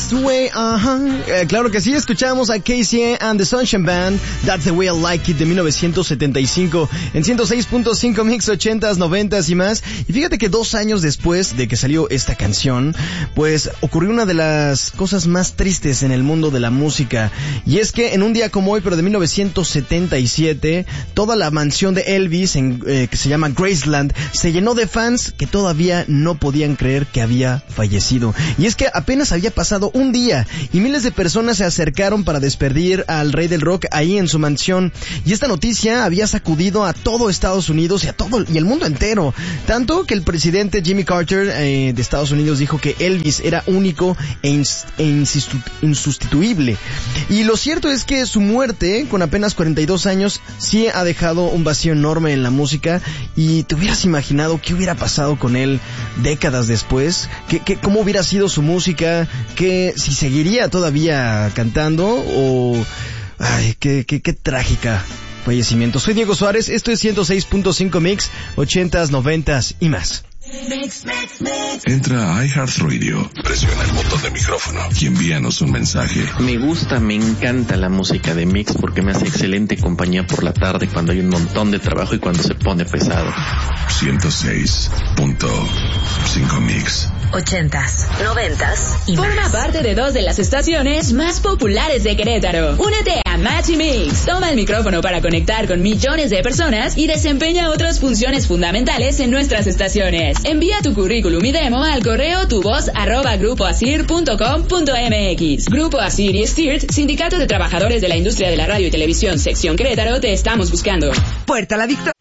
the way, claro que sí, escuchamos a Casey and the Sunshine Band, That's the Way I Like It, de 1975, en 106.5 Mix 80s, 90s y más. Y fíjate que 2 años después de que salió esta canción, pues ocurrió una de las cosas más tristes en el mundo de la música. Y es que en un día como hoy, pero de 1977, toda la mansión de Elvis, que se llama Graceland, se llenó de fans que todavía no podían creer que había fallecido. Y es que apenas había pasado un día y miles de personas se acercaron para despedir al rey del rock ahí en su mansión. Y esta noticia había sacudido a todo Estados Unidos y el mundo entero. Tanto que el presidente Jimmy Carter de Estados Unidos dijo que Elvis era único e insustituible. Y lo cierto es que su muerte, con apenas 42 años, sí ha dejado un vacío enorme en la música. Y te hubieras imaginado qué hubiera pasado con él décadas después, cómo hubiera sido su música, que si seguiría todavía cantando o... Ay, qué trágica fallecimiento. Soy Diego Suárez, esto es 106.5 Mix, 80s, 90s y más. Entra a iHeartRadio, presiona el botón de micrófono y envíanos un mensaje. Me encanta la música de Mix porque me hace excelente compañía por la tarde cuando hay un montón de trabajo y cuando se pone pesado. 106.5 Mix. 80s, 90s y más. Forma parte de 2 de las estaciones más populares de Querétaro. Únete a Match y Mix. Toma el micrófono para conectar con millones de personas y desempeña otras funciones fundamentales en nuestras estaciones. Envía tu currículum y demo al correo tuvoz@grupoasir.com.mx. Grupo Asir y Stirt, Sindicato de Trabajadores de la Industria de la Radio y Televisión, Sección Querétaro, te estamos buscando. Puerta La Victoria.